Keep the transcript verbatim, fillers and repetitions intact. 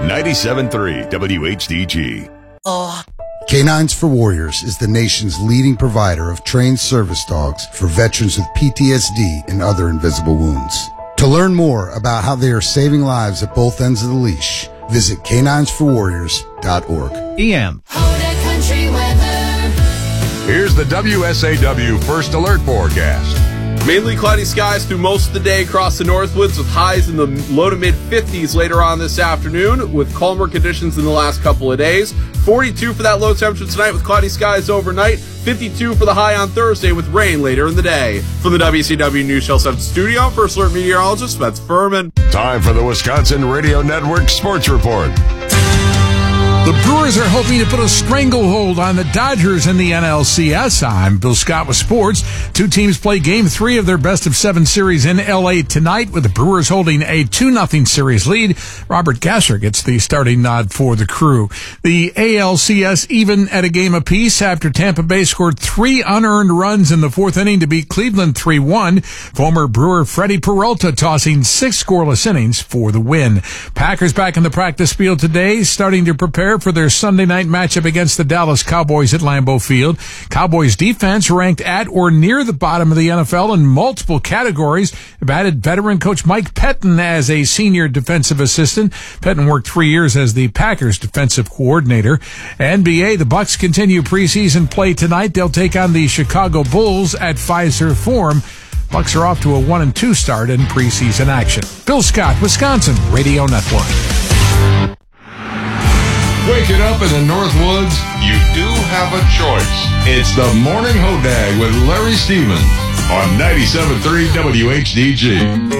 ninety-seven point three W H D G. Oh. Canines for Warriors is the nation's leading provider of trained service dogs for veterans with P T S D and other invisible wounds. To learn more about how they are saving lives at both ends of the leash, visit canines for warriors dot org. E M. Here's the W S A W First Alert Forecast. Mainly cloudy skies through most of the day across the Northwoods with highs in the low to mid fifties later on this afternoon with calmer conditions in the last couple of days. forty-two for that low temperature tonight with cloudy skies overnight. fifty-two for the high on Thursday with rain later in the day. From the W C W News Channel seven studio, First Alert meteorologist Spence Furman. Time for the Wisconsin Radio Network Sports Report. The Brewers are hoping to put a stranglehold on the Dodgers in the N L C S. I'm Bill Scott with sports. Two teams play game three of their best of seven series in L A tonight with the Brewers holding a two nothing series lead. Robert Gasser gets the starting nod for the Crew. The A L C S even at a game apiece after Tampa Bay scored three unearned runs in the fourth inning to beat Cleveland three one. Former Brewer Freddie Peralta tossing six scoreless innings for the win. Packers back in the practice field today, starting to prepare for their Sunday night matchup against the Dallas Cowboys at Lambeau Field. Cowboys defense ranked at or near the bottom of the N F L in multiple categories. They've added veteran coach Mike Pettin as a senior defensive assistant. Pettin worked three years as the Packers defensive coordinator. N B A, the Bucks continue preseason play tonight. They'll take on the Chicago Bulls at Fiserv Forum. Bucks are off to a one and two start in preseason action. Bill Scott, Wisconsin Radio Network. Waking up in the Northwoods, you do have a choice. It's the Morning Hodag with Larry Stevens on ninety-seven point three W H D G.